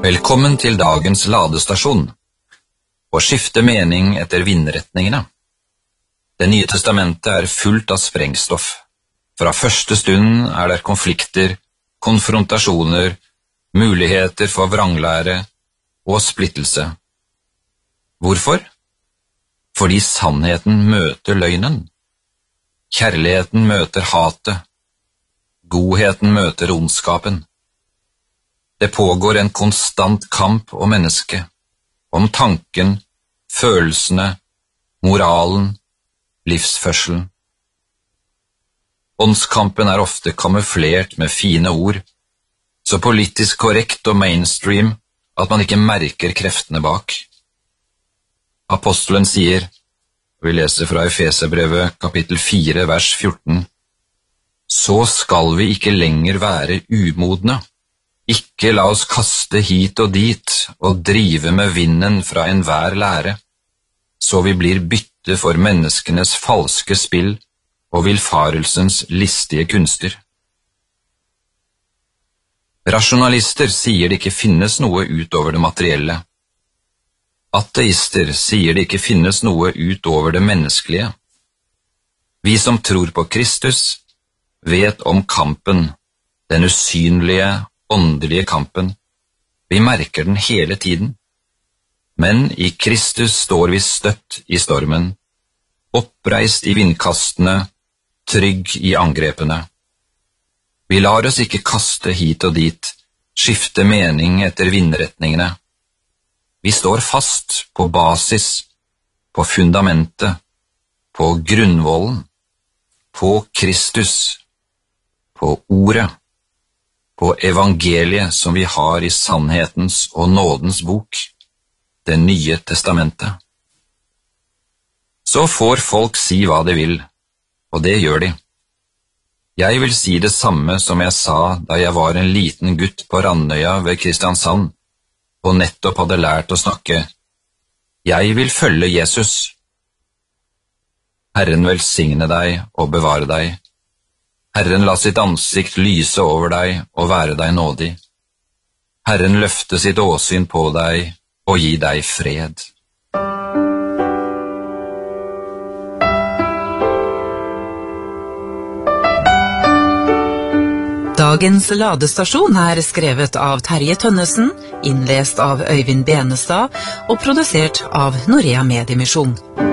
Velkommen til dagens ladestasjon. Å skifte mening etter vindretningene. Det nye testamentet fullt av sprengstoff. Fra første stund det konflikter, konfrontasjoner, muligheter for vranglære og splittelse. Hvorfor? Fordi sannheten møter løgnen. Kjærligheten møter hatet. Godheten møter ondskapen. Det pågår en konstant kamp om mennesket, om tanken, følelsene, moralen, livsførselen. Åndskampen ofte kamuflert med fine ord, så politisk korrekt og mainstream at man ikke merker kreftene bak. Apostelen sier, vi leser fra Efeserbrevet kapittel 4 vers 14, så skal vi ikke lenger være umodne. Ikke la oss kaste hit og dit og drive med vinden fra enhver lære, så vi blir bytte for menneskenes falske spill og villfarelsens listige kunster. Rasjonalister sier det ikke finnes noe utover det materielle. Ateister sier det ikke finnes noe utover det menneskelige. Vi som tror på Kristus vet om kampen, den usynlige åndelige kampen. Vi merker den hele tiden. Men i Kristus står vi støtt i stormen, oppreist i vindkastene, trygg i angrepene. Vi lar oss ikke kaste hit og dit, skifte mening etter vindretningene. Vi står fast på basis, på fundamentet, på grunnvollen, på Kristus, på ordet, på evangeliet som vi har i sannhetens og nådens bok, det nye testamentet. Så får folk si hva de vil, og det gjør de. Jeg vil si det samme som jeg sa da jeg var en liten gutt på Randøya ved Kristiansand, og nettopp hadde lært å snakke. Jeg vil følge Jesus. Herren velsigne deg og bevare deg. Herren la sitt ansikt lyse over deg og være deg nådig. Herren løfte sitt åsyn på deg og gi deg fred. Dagens ladestasjon skrevet av Terje Tønnesen, innlest av Øyvind Benestad og produsert av Norea Mediemisjon.